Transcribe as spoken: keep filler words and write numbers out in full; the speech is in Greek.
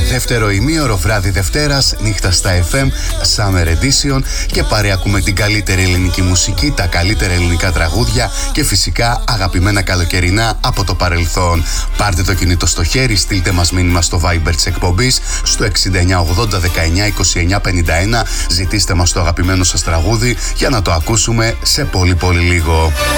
Δεύτερο ημίωρο, βράδυ Δευτέρας, νύχτα στα εφ εμ, Summer Edition, και παρεακούμε την καλύτερη ελληνική μουσική, τα καλύτερα ελληνικά τραγούδια και φυσικά αγαπημένα καλοκαιρινά από το παρελθόν. Πάρτε το κινητό στο χέρι, στείλτε μας μήνυμα στο Viber της εκπομπής στο εξήντα εννιά ογδόντα δεκαεννιά είκοσι εννιά πενήντα ένα. Ζητήστε μας το αγαπημένο σας τραγούδι για να το ακούσουμε σε πολύ πολύ λίγο.